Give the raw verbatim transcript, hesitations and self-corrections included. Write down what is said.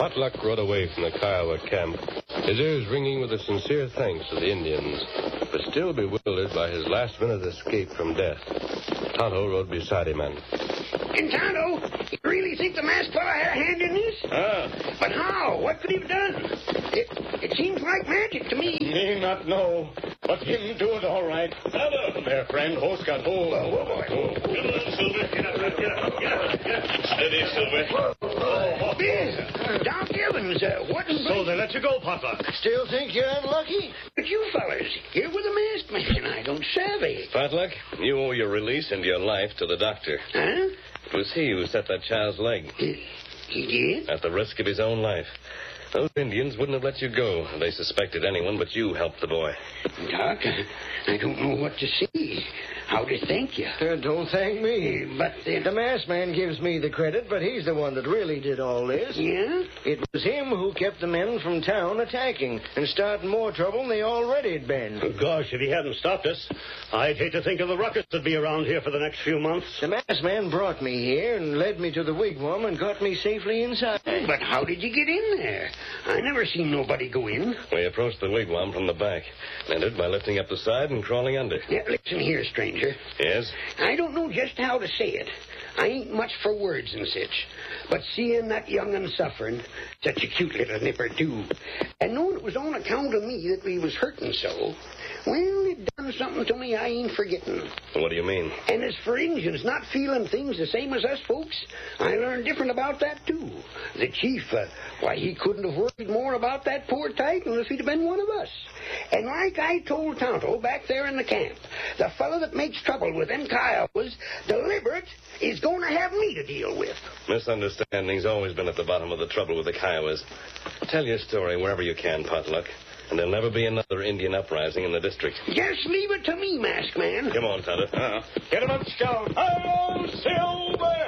Potluck rode away from the Kiowa camp, his ears ringing with a sincere thanks to the Indians, but still bewildered by his last-minute escape from death. Tonto rode beside him and... And Tonto, you really think the masked fella had a hand in this? Ah. But how? What could he have done? It, it seems like magic to me. Me not know, but him do it all right. Tonto! There, friend, horse got hold. Whoa, whoa, whoa. Come on, Silver. Get up, get up, get up, get up. Steady, Silver. Whoa, whoa. Bill, Doc Evans, uh, what in... So they let you go, Potluck. Still think you're unlucky? But you fellers, here with a masked man, I don't savvy. Potluck, you owe your release and your life to the doctor. Huh? It was he who set that child's leg. He, he did? At the risk of his own life. Those Indians wouldn't have let you go. They suspected anyone but you helped the boy. Doc, I, I don't know what to say. How to thank you. Uh, don't thank me. But then... The masked man gives me the credit, but he's the one that really did all this. Yeah? It was him who kept the men from town attacking and starting more trouble than they already had been. Oh, gosh, if he hadn't stopped us, I'd hate to think of the ruckus that'd be around here for the next few months. The masked man brought me here and led me to the wigwam and got me safely inside. But how did you get in there? I never seen nobody go in. We approached the wigwam from the back. Entered by lifting up the side and crawling under. Yeah, listen here, stranger. Yes? I don't know just how to say it. I ain't much for words and such. But seeing that young un suffering, such a cute little nipper, too, and knowing it was on account of me that we was hurting so, well, it done something to me I ain't forgetting. What do you mean? And as for Injuns not feeling things the same as us folks, I learned different about that, too. The chief, uh, why, he couldn't have worried more about that poor Titan if he'd have been one of us. And like I told Tonto back there in the camp, the fellow that makes trouble with them Kiowas, deliberate, is going to have me to deal with. Misunderstanding's always been at the bottom of the trouble with the Kiowas. Tell your story wherever you can, Potluck, and there'll never be another Indian uprising in the district. Just leave it to me, Masked Man. Come on, Tonto. Uh, get him up, Scout. Oh, Silver!